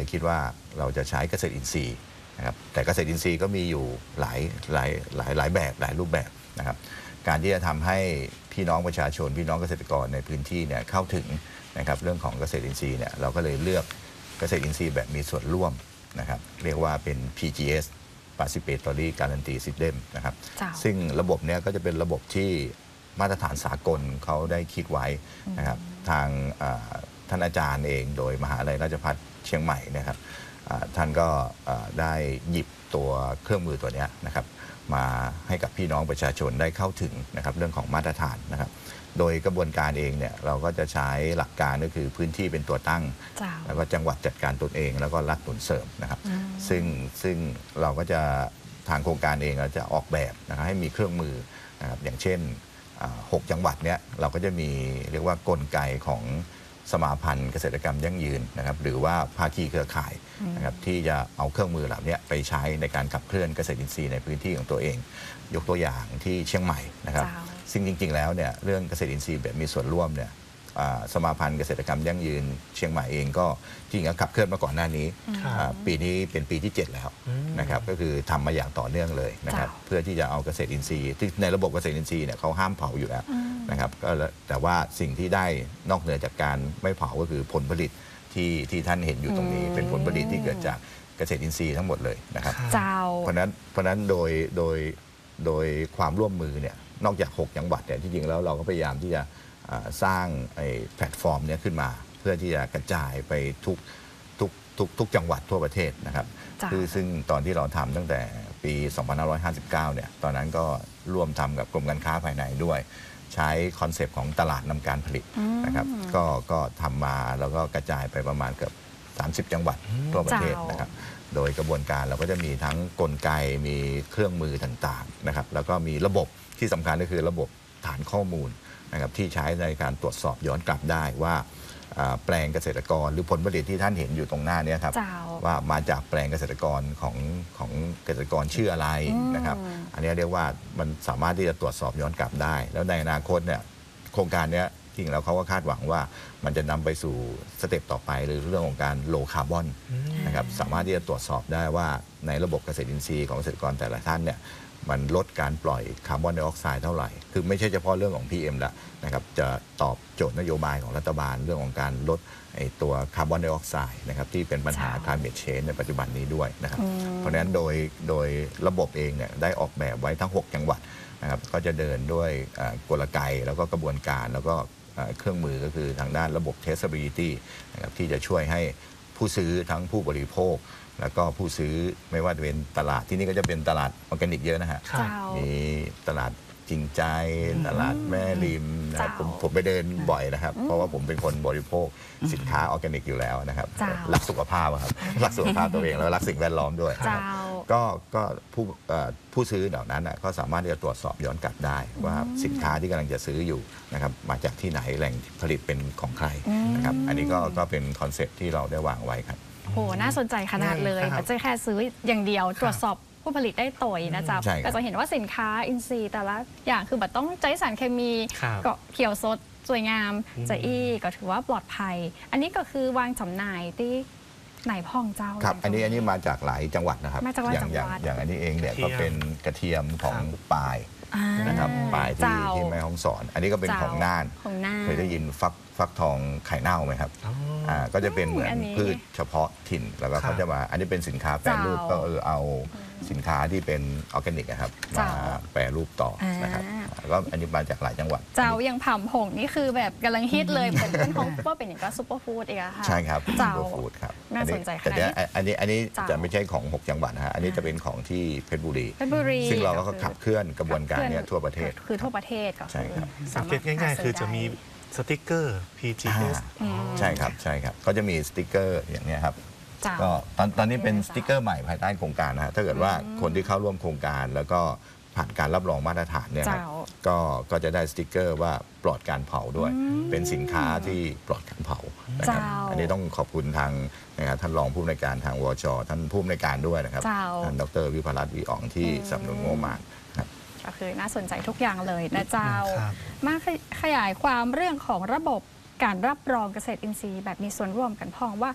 คิดว่าเราจะใช้เกษตรอินทรีย์นะครับแต่เกษตรอินทรีย์ก็มีอยู่หลายแบบหลายรูปแบบนะครับการที่จะทำให้พี่น้องประชาชนพี่น้องเกษตรกรในพื้นที่เนี่ยเข้าถึงนะครับเรื่องของเกษตรอินทรีย์เนี่ยเราก็เลยเลือกเกษตรอินทรีย์แบบมีส่วนร่วมนะครับเรียกว่าเป็น PGS Participatory Guarantee System นะครับซึ่งระบบเนี้ยก็จะเป็นระบบที่มาตรฐานสากลเขาได้คิดไว้นะครับทางท่านอาจารย์เองโดยมหาวิทยาลัยราชภัฏเชียงใหม่นะครับท่านก็ได้หยิบตัวเครื่องมือตัวนี้นะครับมาให้กับพี่น้องประชาชนได้เข้าถึงนะครับเรื่องของมาตรฐานนะครับโดยกระบวนการเองเนี่ยเราก็จะใช้หลักการก็คือพื้นที่เป็นตัวตั้งแล้วก็จังหวัดจัดการตนเองแล้วก็รัฐหนุนเสริมนะครับซึ่งเราก็จะทางโครงการเองเราจะออกแบบนะครับให้มีเครื่องมือนะครับอย่างเช่น6 จังหวัดเนี้ยเราก็จะมีเรียกว่ากลไกของสมาพันธ์เกษตรกรรมยั่งยืนนะครับหรือว่าภาคีเครือข่ายนะครับที่จะเอาเครื่องมือเหล่านี้ไปใช้ในการขับเคลื่อนเกษตรอินทรีย์ในพื้นที่ของตัวเองยกตัวอย่างที่เชียงใหม่นะครับซึ่งจริงๆแล้วเนี่ยเรื่องเกษตรอินทรีย์แบบมีส่วนร่วมเนี่ยสมาพันธ์เกษตรกรรมยั่งยืนเชียงใหม่เองก็จริงๆขับเคลื่อนมาก่อนหน้านี้ปีนี้เป็นปีที่ 7 แล้วนะครับก็คือทำมาอย่างต่อเนื่องเลยนะครับเพื่อที่จะเอาเกษตรอินทรีย์ที่ในระบบเกษตรอินทรีย์เนี่ยเขาห้ามเผาอยู่แล้วนะครับก็แต่ว่าสิ่งที่ได้นอกเหนือจากการไม่เผาก็คือผลผลิตที่ท่านเห็นอยู่ตรงนี้เป็นผลผลิตที่เกิดจากเกษตรอินทรีย์ทั้งหมดเลยนะครับเพราะนั้นโดยความร่วมมือเนี่ยนอกจาก6 จังหวัดเนี่ยที่จริงแล้วเราก็พยายามที่จะสร้างแพลตฟอร์มนี้ขึ้นมาเพื่อที่จะกระจายไปทุกจังหวัดทั่วประเทศนะครับซึ่งตอนที่เราทำตั้งแต่ปี 2559 เนี่ยตอนนั้นก็ร่วมทำกับกรมการค้าภายในด้วยใช้คอนเซปต์ของตลาดนำการผลิตนะครับก็ทำมาแล้วก็กระจายไปประมาณเกือบ30 จังหวัดทั่วประเทศนะครับโดยกระบวนการเราก็จะมีทั้งกลไกมีเครื่องมือต่างๆนะครับแล้วก็มีระบบที่สำคัญก็คือระบบฐานข้อมูลนะครับที่ใช้ในการตรวจสอบย้อนกลับได้ว่าแปลงเกษตรกรหรือผลผลิตที่ท่านเห็นอยู่ตรงหน้านี้ครับว่ามาจากแปลงเกษตรกรของเกษตรกรชื่ออะไรนะครับอันนี้เรียกว่ามันสามารถที่จะตรวจสอบย้อนกลับได้แล้วในอนาคตเนี่ยโครงการนี้จริงแล้วเขาก็คาดหวังว่ามันจะนำไปสู่สเต็ปต่อไปหรือเรื่องของการโลคาร์บอนนะครับสามารถที่จะตรวจสอบได้ว่าในระบบเกษตรอินทรีย์ของเกษตรกรแต่ละท่านเนี่ยมันลดการปล่อยคาร์บอนไดออกไซด์เท่าไหร่คือไม่ใช่เฉพาะเรื่องของ PM ละนะครับจะตอบโจทย์นโยบายของรัฐบาลเรื่องของการลดตัวคาร์บอนไดออกไซด์นะครับที่เป็นปัญหา climate change ในปัจจุบันนี้ด้วยนะครับเพราะฉะนั้นโดยระบบเองเนี่ยได้ออกแบบไว้ทั้ง6 จังหวัดนะครับก็จะเดินด้วยกลไกแล้วก็กระบวนการแล้วก็เครื่องมือก็คือทางด้านระบบ traceability นะครับที่จะช่วยให้ผู้ซื้อทั้งผู้บริโภคแล้วก็ผู้ซื้อไม่ว่าจะเป็นตลาดที่นี่ก็จะเป็นตลาดออร์แกนิกเยอะนะฮะมีตลาดจริงใจตลาดแม่ริมนะครับผมไปเดินบ่อยนะครับเพราะว่าผมเป็นคนบริโภคสินค้าออร์แกนิกอยู่แล้วนะครับรักสุขภาพครับรักสุขภาพตัวเองแล้วรักสิ่งแวดล้อมด้วยก็ผู้ซื้อเหล่านั้นก็สามารถที่จะตรวจสอบย้อนกลับได้ว่าสินค้าที่กำลังจะซื้ออยู่นะครับมาจากที่ไหนแหล่งผลิตเป็นของใครนะครับอันนี้ก็เป็นคอนเซ็ปต์ที่เราได้วางไว้ครับโหน่าสนใจขนาดเลยมันจะแค่ซื้ออย่างเดียวตรวจสอบผู้ผลิตได้ต่อยนะจ๊ะก็จะเห็นว่าสินค้าอินทรีย์แต่ละอย่างคือแบบต้องใช้สารเคมีก็เขียวสดสวยงามจะอี้ก็ถือว่าปลอดภัยอันนี้ก็คือวางจำหน่ายที่ไหนพ่องเจ้าครับอันนี้มาจากหลายจังหวัดนะครับอย่างอันนี้เองเนี่ยก็เป็นกระเทียมของปลายนะครับปลายที่แม่ฮ่องสอนอันนี้ก็เป็นของน่านเคยได้ยินฟักทองไข่เน่าไหมครับก็จะเป็นเหมือนพืชเฉพาะถิ่นแล้วก็เขาจะมาอันนี้เป็นสินค้าแปรรูปก็เอาสินค้าที่เป็นออร์แกนิกนะครับมาแปรรูปต่อนะครับก็อันนี้มาจากหลายจังหวัดเจ้าอย่างผำผงนี่คือแบบกำลังฮิตเลยเป็นของว่าเป็นอย่างก็ซุปเปอร์ฟู้ดเองค่ะใช่ครับซุปเปอร์ฟู้ดครับน่าสนใจแต่อันนี้จะไม่ใช่ของ6 จังหวัดนะฮะอันนี้จะเป็นของที่เพชรบุรีซึ่งเราก็ขับเคลื่อนกระบวนการนี้ทั่วประเทศคือทั่วประเทศก็ใช่ครับสังเกตง่ายๆคือจะมีสติ๊กเกอร์ PGS ใช่ครับก็จะมีสติ๊กเกอร์อย่างนี้ครับก็ตอนนี้เป็นสติ๊กเกอร์ใหม่ภายใต้โครงการนะฮะถ้าเกิดว่าคนที่เข้าร่วมโครงการแล้วก็ผ่านการรับรองมาตรฐานเนี่ยครับก็จะได้สติ๊กเกอร์ว่าปลอดการเผาด้วยเป็นสินค้าที่ปลอดการเผานะครับอันนี้ต้องขอบคุณทางท่านรองผู้อำนวยการทางวชท่านผู้อำนวยการด้วยนะครับท่านดร.วิภรัตน์ วีอ่องที่สนับสนุนงบประมาณก็คือน่าสนใจทุกอย่างเลยนะเจ้ามาขยายความเรื่องของระบบการรับรองเกษตรอินทรีย์แบบมีส่วนร่วมกันพ้องว่า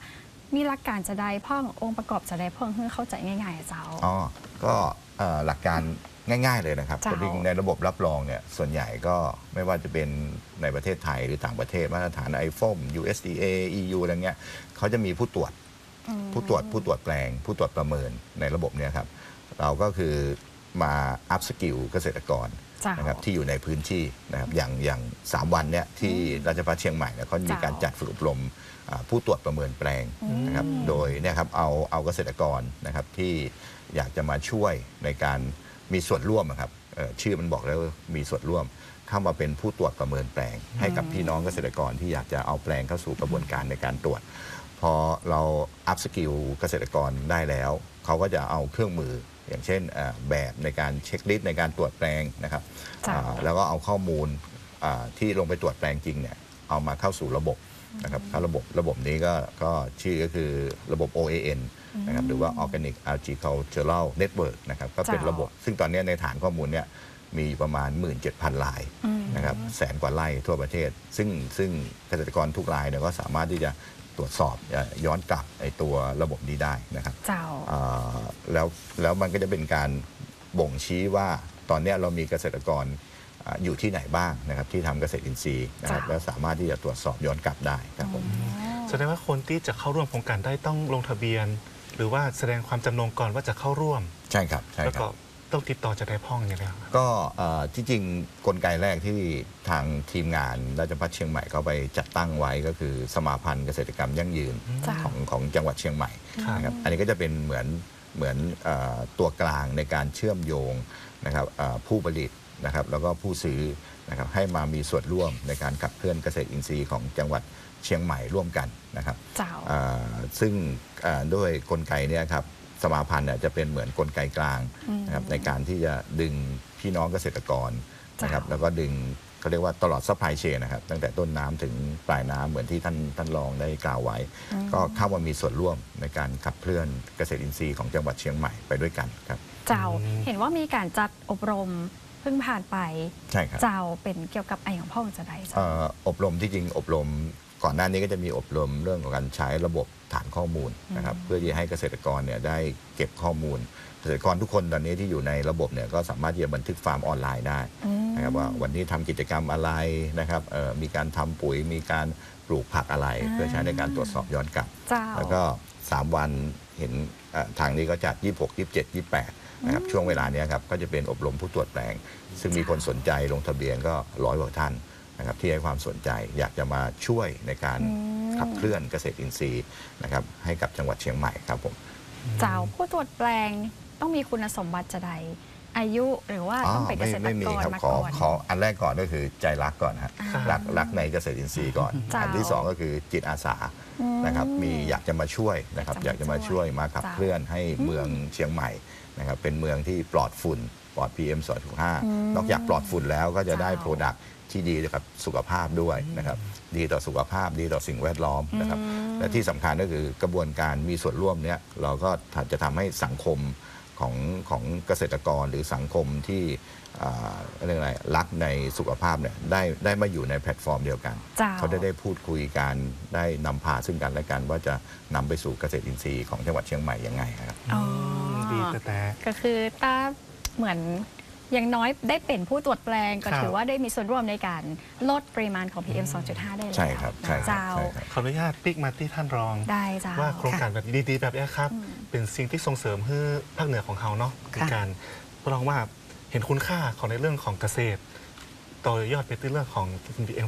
มีหลักการจะได้พ่ององค์ประกอบจะได้พ่องเพื่อเข้าใจง่ายๆเจ้าอ๋อก็หลักการง่ายๆเลยนะครับจริงในระบบรับรองเนี่ยส่วนใหญ่ก็ไม่ว่าจะเป็นในประเทศไทยหรือต่างประเทศมาตรฐาน IFOM USDA EU อะไรเงี้ยเขาจะมีผู้ตรวจแปลงผู้ตรวจประเมินในระบบเนี่ยครับเราก็คือมาอัพสกิลเกษตรกรนะครับที่อยู่ในพื้นที่นะครับอย่าง3 วันเนี่ยที่ราชภัฏเชียงใหม่เนี่ยเขามีการจัดฝึกอบรมผู้ตรวจประเมินแปลงนะครับโดยเนี่ยครับเอาเกษตรกรนะครับที่อยากจะมาช่วยในการมีส่วนร่วมครับชื่อมันบอกแล้วมีส่วนร่วมเข้ามาเป็นผู้ตรวจประเมินแปลงให้กับพี่น้องเกษตรกรที่อยากจะเอาแปลงเข้าสู่กระบวนการในการตรวจพอเราอัพสกิลเกษตรกรได้แล้วเขาก็จะเอาเครื่องมืออย่างเช่นแบบในการเช็คลิสต์ในการตรวจแปลงนะครับแล้วก็เอาข้อมูลที่ลงไปตรวจแปลงจริงเนี่ยเอามาเข้าสู่ระบบนะครับเข้าระบบนี้ก็ชื่อก็คือระบบ OAN นะครับหรือว่า Organic Agricultural Network นะครับก็เป็นระบบซึ่งตอนนี้ในฐานข้อมูลเนี่ยมีประมาณ 17,000 รายนะครับแสนกว่าไร่ทั่วประเทศซึ่งเกษตรกรทุกรายเนี่ยก็สามารถที่จะตรวจสอบย้อนกลับไอ้ตัวระบบนี้ได้นะครับแล้วมันก็จะเป็นการบ่งชี้ว่าตอนนี้เรามีเกษตรกรอยู่ที่ไหนบ้างนะครับที่ทำเกษตรอินทรีย์นะครับแล้วสามารถที่จะตรวจสอบย้อนกลับได้ครับผมแสดงว่าคนที่จะเข้าร่วมโครงการได้ต้องลงทะเบียนหรือว่าแสดงความจำนงก่อนว่าจะเข้าร่วมใช่ครับใช่แล้วก็ต้องติดต่อจะได้พ่องอย่างไรก็ที่จริงกลไกแรกที่ทางทีมงานราชภัฏเชียงใหม่เขาไปจัดตั้งไว้ก็คือสมาพันธ์เกษตรกรรมยั่งยืนของจังหวัดเชียงใหม่นะครับอันนี้ก็จะเป็นเหมือนตัวกลางในการเชื่อมโยงนะครับผู้ผลิตนะครับแล้วก็ผู้ซื้อนะครับให้มามีส่วนร่วมในการขับเคลื่อนเกษตรอินทรีย์ของจังหวัดเชียงใหม่ร่วมกันนะครับซึ่งด้วยกลไกเนี่ยครับสมาพันธ์จะเป็นเหมือนกลไกกลางนะครับในการที่จะดึงพี่น้องเกษตรกรนะครับแล้วก็ดึงเขาเรียกว่าตลอดซัพพลายเชนนะครับตั้งแต่ต้นน้ำถึงปลายน้ำเหมือนที่ท่านรองได้กล่าวไว้ก็เข้ามามีส่วนร่วมในการขับเคลื่อนเกษตรอินทรีย์ของจังหวัดเชียงใหม่ไปด้วยกันครับเจ้าเห็นว่ามีการจัดอบรมเพิ่งผ่านไปใช่ครับเจ้าเป็นเกี่ยวกับไอของพ่อจะได้อบรมที่จริงอบรมก่อนหน้านี้ก็จะมีอบรมเรื่องของการใช้ระบบฐานข้อมูลนะครับเพื่อที่ให้เกษตรกรเนี่ยได้เก็บข้อมูลเกษตรกรทุกคนตอนนี้ที่อยู่ในระบบเนี่ยก็สามารถที่จะบันทึกฟาร์มออนไลน์ได้นะครับว่าวันนี้ทำกิจกรรมอะไรนะครับมีการทำปุ๋ยมีการปลูกผักอะไรเพื่อใช้ในการตรวจสอบย้อนกลับแล้วก็3 วันเห็นทางนี้ก็จัด26 27 28นะครับช่วงเวลานี้ครับก็จะเป็นอบรมผู้ตรวจแปลงซึ่งมีคนสนใจลงทะเบียนก็100 กว่าท่านนะครับที่ให้ความสนใจอยากจะมาช่วยในการขับเคลื่อนเกษตรอินทรีย์นะครับให้กับจังหวัดเชียงใหม่ครับผมเจ้าผู้ตรวจแปลงต้องมีคุณสมบัติจะใดอายุหรือว่าต้องเป็นเกษตรกรมาก่อนขออันแรกก่อนก็คือใจรักก่อนฮะรักในเกษตรอินทรีย์ก่อนอันที่2ก็คือจิตอาสานะครับมีอยากจะมาช่วยนะครับอยากจะมาช่วยมาขับเคลื่อนให้เมืองเชียงใหม่นะครับเป็นเมืองที่ปลอดฝุ่นปลอด PM 2.5นอกจากปลอดฝุ่นแล้วก็จะได้โปรดักต์ที่ดีกับสุขภาพด้วยนะครับดีต่อสุขภาพดีต่อสิ่งแวดล้อมนะครับและที่สำคัญก็คือกระบวนการมีส่วนร่วมเนี้ยเราก็จะทำให้สังคมของเกษตรกรหรือสังคมที่เรื่องอะไรรักในสุขภาพเนี่ยได้มาอยู่ในแพลตฟอร์มเดียวกันเขาได้พูดคุยกันได้นำพาซึ่งกันและกันว่าจะนำไปสู่เกษตรอินทรีย์ของจังหวัดเชียงใหม่ยังไงครับดีแต่ก็คือถ้าเหมือนอย่างน้อยได้เป็นผู้ตรวจแปลงก็ถือว่าได้มีส่วนร่วมในการลดปริมาณของ PM 2.5 ได้แล้วใช่ครับเจ้าขออนุญาตปิกมาที่ท่านรองได้เจ้าว่าโครงการแบบดีๆแบบนี้ครับเป็นสิ่งที่ส่งเสริมให้ภาคเหนือของเขาเนาะในการรองว่าเห็นคุณค่าของในเรื่องของเกษตรต่อยอดไปที่เรื่องของ PM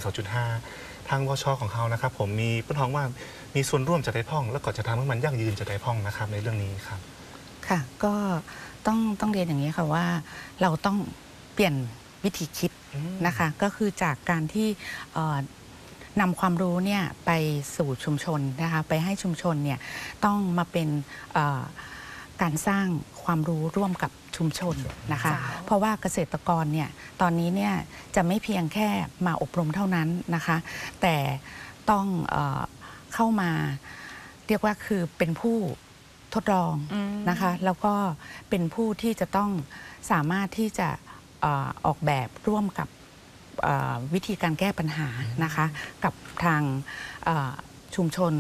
2.5 ทางวช.ของเขานะครับผมมีเพื่อนท้องว่ามีส่วนร่วมจะได้พ่องแล้วก็จะทำให้มันยั่งยืนจะได้พ่องนะครับในเรื่องนี้ครับค่ะก็ต้องเรียนอย่างนี้ค่ะว่าเราต้องเปลี่ยนวิธีคิดนะคะก็คือจากการที่นำความรู้เนี่ยไปสู่ชุมชนนะคะไปให้ชุมชนเนี่ยต้องมาเป็นการสร้างความรู้ร่วมกับชุมชนนะคะเพราะว่าเกษตรกรเนี่ยตอนนี้เนี่ยจะไม่เพียงแค่มาอบรมเท่านั้นนะคะแต่ต้องเข้ามาเรียกว่าคือเป็นผู้ทดลองนะคะแล้วก็เป็นผู้ที่จะต้องสามารถที่จะออกแบบร่วมกับวิธีการแก้ปัญหานะคะกับทางชุมชน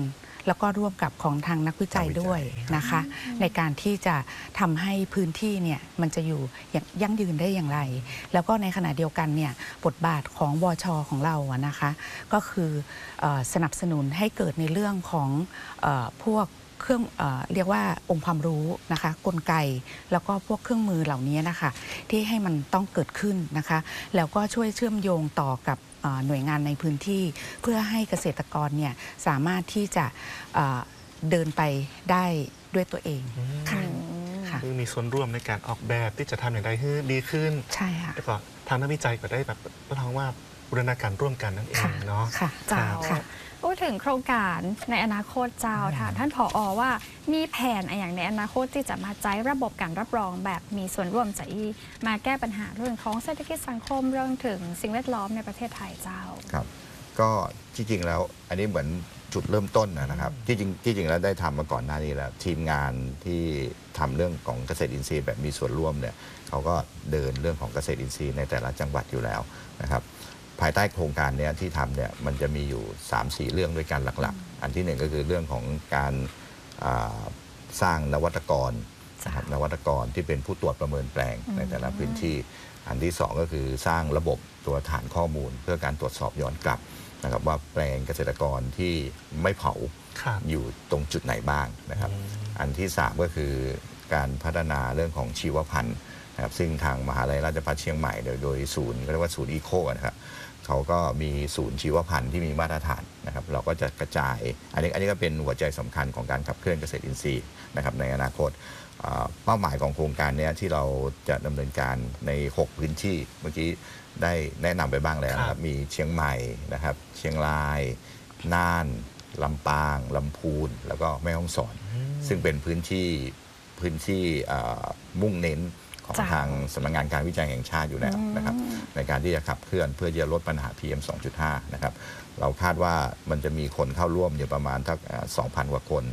แล้วก็ร่วมกับของทางนักวิจัยด้วยนะคะในการที่จะทำให้พื้นที่เนี่ยมันจะอยู่อย่างยั่งยืนได้อย่างไร แล้วก็ในขณะเดียวกันเนี่ยบทบาทของวช.ของเราอะนะคะก็คือสนับสนุนให้เกิดในเรื่องของพวกเครื่องเรียกว่าองค์ความรู้นะคะกลไกแล้วก็พวกเครื่องมือเหล่านี้นะคะที่ให้มันต้องเกิดขึ้นนะคะแล้วก็ช่วยเชื่อมโยงต่อกับหน่วยงานในพื้นที่เพื่อให้เกษตรกรเนี่ยสามารถที่จะเดินไปได้ด้วยตัวเองค่ะคือมีส่วนร่วมในการออกแบบที่จะทำอย่างไรให้ดีขึ้นใช่ค่ะแล้วก็ทางนักวิจัยก็ได้แบบท้องว่าบูรณาการร่วมกันนั่นเองเนาะค่ะเจ้าพูดถึงโครงการในอนาคตเจ้าค่ะท่านผอ.ว่ามีแผนอย่างในอนาคตที่จะมาใช้ระบบการรับรองแบบมีส่วนร่วมจะมาแก้ปัญหาเรื่องของเศรษฐกิจสังคมเรื่องถึงสิ่งแวดล้อมในประเทศไทยเจ้าครับก็จริงๆแล้วอันนี้เหมือนจุดเริ่มต้นนะครับที่จริงแล้วได้ทำมาก่อนหน้านี้แล้วทีมงานที่ทำเรื่องของเกษตรอินทรีย์แบบมีส่วนร่วมเนี่ยเขาก็เดินเรื่องของเกษตรอินทรีย์ในแต่ละจังหวัดอยู่แล้วนะครับภายใต้โครงการนี้ที่ทำเนี่ยมันจะมีอยู่ 3-4 เรื่องด้วยกันหลักๆอันที่1ก็คือเรื่องของการสร้างนวัตกรนะครับนวัตกรที่เป็นผู้ตรวจประเมินแปลงในแต่ละพื้นที่อันที่2ก็คือสร้างระบบตัวฐานข้อมูลเพื่อการตรวจสอบย้อนกลับนะครับว่าแปลงเกษตรกรที่ไม่เผาอยู่ตรงจุดไหนบ้างนะครับอันที่3ก็คือการพัฒนาเรื่องของชีวพันธุ์นะครับซึ่งทางมหาลัยราชภัฏเชียงใหม่โดยศูนย์เรียกว่าศูนย์อีโคนะครับเขาก็มีศูนย์ชีวพันธุ์ที่มีมาตรฐานนะครับเราก็จะกระจายอันนี้ก็เป็นหัวใจสำคัญของการขับเคลื่อนเกษตรอินทรีย์นะครับในอนาคตเป้าหมายของโครงการนี้ที่เราจะดำเนินการใน6พื้นที่เมื่อกี้ได้แนะนำไปบ้างแล้วนะครับมีเชียงใหม่นะครับเชียงรายน่านลำปางลำพูนแล้วก็แม่ฮ่องสอนซึ่งเป็นพื้นที่มุ่งเน้นของทางสำนักงานการวิจัยแห่งชาติอยู่แล้วนะครับในการที่จะขับเคลื่อนเพื่อจะลดปัญหา PM 2.5 นะครับเราคาดว่ามันจะมีคนเข้าร่วมอยู่ประมาณทัก 2,000 กว่าคน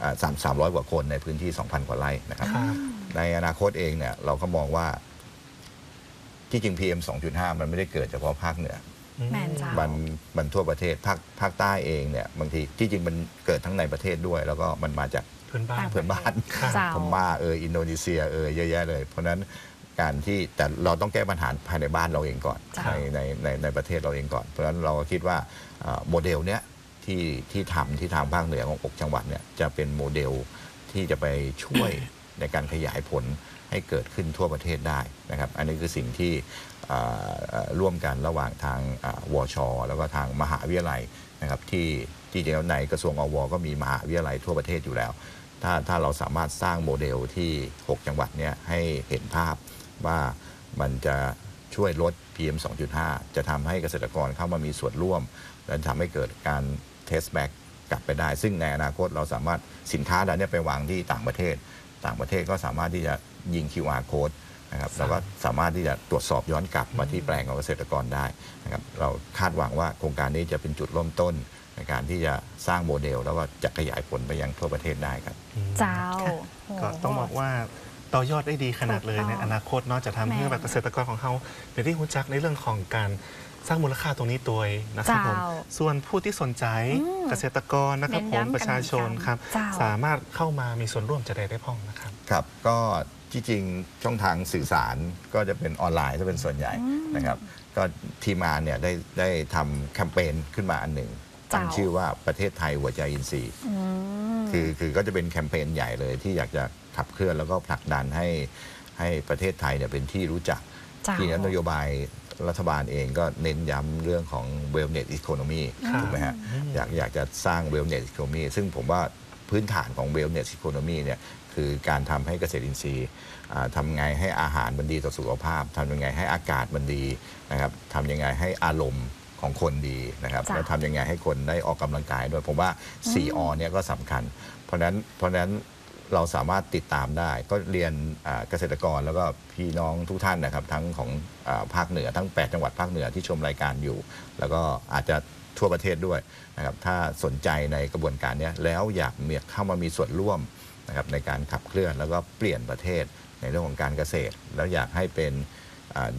300 กว่าคนในพื้นที่ 2,000 กว่าไร่นะครับในอนาคตเองเนี่ยเราก็มองว่าที่จริง PM 2.5 มันไม่ได้เกิดเฉพาะภาคเหนือมันทั่วประเทศภาคใต้เองเนี่ยบางทีที่จริงมันเกิดทั้งในประเทศด้วยแล้วก็มันมาจากเพื่อนบ้านพม่าอินโดนีเซียเยอะแยะเลยเพราะฉะนั้นการที่แต่เราต้องแก้ปัญหาภายในบ้านเราเองก่อนในประเทศเราเองก่อนเพราะฉะนั้นเราก็คิดว่าโมเดลเนี้ยที่ทางภาคเหนือของ6จังหวัดเนี่ยจะเป็นโมเดลที่จะไปช่วยในการขยายผลให้เกิดขึ้นทั่วประเทศได้นะครับอันนี้คือสิ่งที่ร่วมกันระหว่างทางวช.แล้วก็ทางมหาวิทยาลัยนะครับที่จริงๆในกระทรวงอว.ก็มีมหาวิทยาลัยทั่วประเทศอยู่แล้วถ้าเราสามารถสร้างโมเดลที่6จังหวัดนี้ให้เห็นภาพว่ามันจะช่วยลด PM 2.5 จะทำให้เกษตรกรเข้ามามีส่วนร่วมและทำให้เกิดการ test back กลับไปได้ซึ่งในอนาคตเราสามารถสินค้าเหล่านี้ไปวางที่ต่างประเทศก็สามารถที่จะยิง QR code นะครับแล้วก็สามารถที่จะตรวจสอบย้อนกลับมาที่แปลงของเกษตรกรได้นะครับเราคาดหวังว่าโครงการนี้จะเป็นจุดเริ่มต้นในการที่จะสร้างโมเดลแล้วก็จะขยายผลไปยังทั่วประเทศได้ครับเจ้าก็ต้องบอกว่าต่อยอดได้ดีขนาดเลยในอนาคตนอกจากทำให้แบบเกษตรกรของเขาเป็นที่รู้จักในเรื่องของการสร้างมูลค่าตรงนี้ตัวนะครับผมส่วนผู้ที่สนใจเกษตรกรนะครับผมประชาชนครับสามารถเข้ามามีส่วนร่วมจะได้พ้องนะครับครับก็จริงๆช่องทางสื่อสารก็จะเป็นออนไลน์จะเป็นส่วนใหญ่นะครับก็ทีมงานเนี่ยได้ทำแคมเปญขึ้นมาอันหนึ่งตั้งชื่อว่าประเทศไทยหัวใจอินทรีย์คือก็จะเป็นแคมเปญใหญ่เลยที่อยากจะขับเคลื่อนแล้วก็ผลักดันให้ประเทศไทยเนี่ยเป็นที่รู้จักที่นั้นนโยบายรัฐบาลเองก็เน้นย้ำเรื่องของ wellness economy ถูกไหมฮะอยากจะสร้าง wellness economy ซึ่งผมว่าพื้นฐานของ wellness economy เนี่ยคือการทำให้เกษตรอินทรีย์ทำไงให้อาหารมันดีต่อสุขภาพทำยังไงให้อากาศมันดีนะครับทำยังไงให้อารมณ์ของคนดีนะครับแล้วทำยังไงให้คนได้ออกกำลังกายด้วยผมว่า 4 อเนี่ยก็สำคัญเพราะนั้นเราสามารถติดตามได้ก็เรียนเกษตรกรแล้วก็พี่น้องทุกท่านนะครับทั้งของภาคเหนือทั้ง8จังหวัดภาคเหนือที่ชมรายการอยู่แล้วก็อาจจะทั่วประเทศด้วยนะครับถ้าสนใจในกระบวนการนี้แล้วอยากเข้ามามีส่วนร่วมนะครับในการขับเคลื่อนแล้วก็เปลี่ยนประเทศในเรื่องของการเกษตรแล้วอยากให้เป็น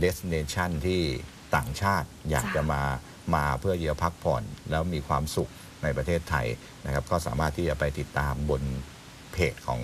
destination ที่ต่างชาติอยากจะมาเพื่อเยี่ยมพักผ่อนแล้วมีความสุขในประเทศไทยนะครับก็สามารถที่จะไปติดตามบนเพจของ